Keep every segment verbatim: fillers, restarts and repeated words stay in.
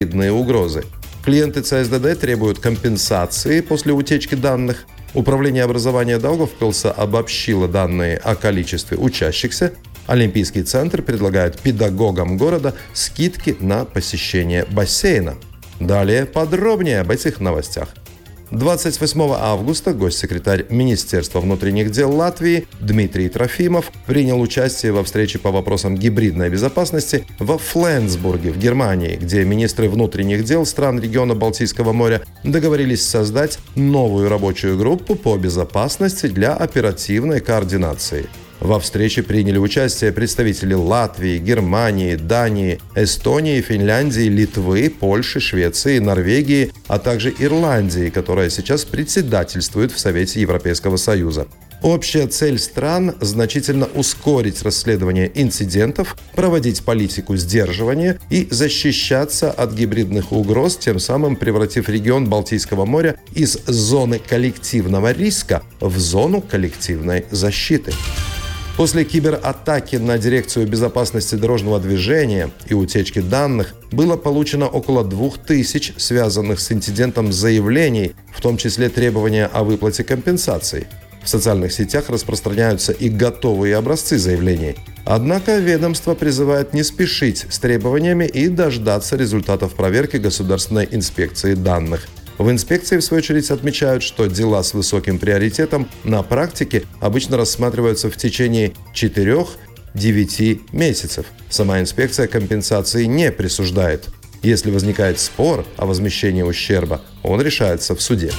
гибридные угрозы. Клиенты ЦСДД требуют компенсации после утечки данных. Управление образования Даугавпилса обобщило данные о количестве учащихся. Олимпийский центр предлагает педагогам города скидки на посещение бассейна. Далее подробнее об этих новостях. двадцать восьмого августа госсекретарь Министерства внутренних дел Латвии Дмитрий Трофимов принял участие во встрече по вопросам гибридной безопасности во Фленсбурге в Германии, где министры внутренних дел стран региона Балтийского моря договорились создать новую рабочую группу по безопасности для оперативной координации. Во встрече приняли участие представители Латвии, Германии, Дании, Эстонии, Финляндии, Литвы, Польши, Швеции, Норвегии, а также Ирландии, которая сейчас председательствует в Совете Европейского Союза. Общая цель стран – значительно ускорить расследование инцидентов, проводить политику сдерживания и защищаться от гибридных угроз, тем самым превратив регион Балтийского моря из зоны коллективного риска в зону коллективной защиты. После кибератаки на Дирекцию безопасности дорожного движения и утечки данных было получено около двух тысяч связанных с инцидентом заявлений, в том числе требования о выплате компенсаций. В социальных сетях распространяются и готовые образцы заявлений. Однако ведомство призывает не спешить с требованиями и дождаться результатов проверки Государственной инспекции данных. В инспекции, в свою очередь, отмечают, что дела с высоким приоритетом на практике обычно рассматриваются в течение четырёх-девяти месяцев. Сама инспекция компенсации не присуждает. Если возникает спор о возмещении ущерба, он решается в суде.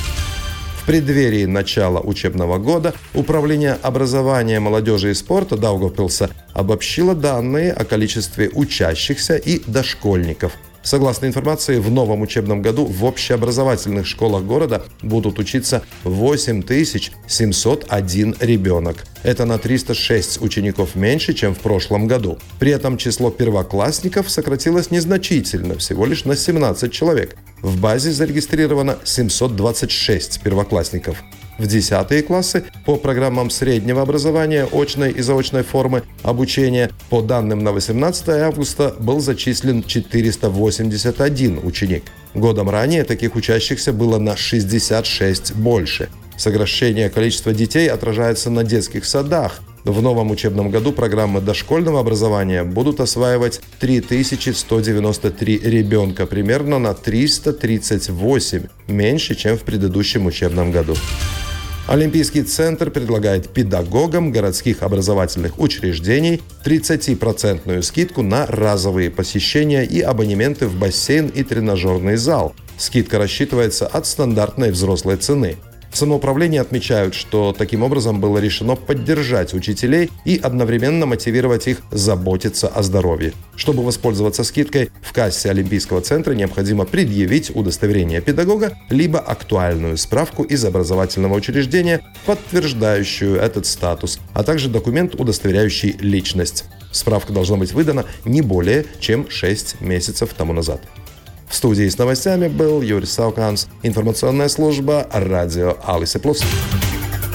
В преддверии начала учебного года Управление образования, молодежи и спорта Даугавпилса обобщило данные о количестве учащихся и дошкольников. Согласно информации, в новом учебном году в общеобразовательных школах города будут учиться восемь тысяч семьсот один ребенок. Это на триста шесть учеников меньше, чем в прошлом году. При этом число первоклассников сократилось незначительно, всего лишь на семнадцать человек. В базе зарегистрировано семьсот двадцать шесть первоклассников. В десятые классы по программам среднего образования, очной и заочной формы обучения, по данным на восемнадцатое августа, был зачислен четыреста восемьдесят один ученик. Годом ранее таких учащихся было на шестьдесят шесть больше. Сокращение количества детей отражается на детских садах. В новом учебном году программы дошкольного образования будут осваивать три тысячи сто девяносто три ребенка, примерно на триста тридцать восемь меньше, чем в предыдущем учебном году. Олимпийский центр предлагает педагогам городских образовательных учреждений тридцатипроцентную скидку на разовые посещения и абонементы в бассейн и тренажерный зал. Скидка рассчитывается от стандартной взрослой цены. В самоуправлении отмечают, что таким образом было решено поддержать учителей и одновременно мотивировать их заботиться о здоровье. Чтобы воспользоваться скидкой, в кассе Олимпийского центра необходимо предъявить удостоверение педагога либо актуальную справку из образовательного учреждения, подтверждающую этот статус, а также документ, удостоверяющий личность. Справка должна быть выдана не более чем шесть месяцев тому назад. В студии с новостями был Юрий Сауканс, информационная служба радио Алисе Плюс.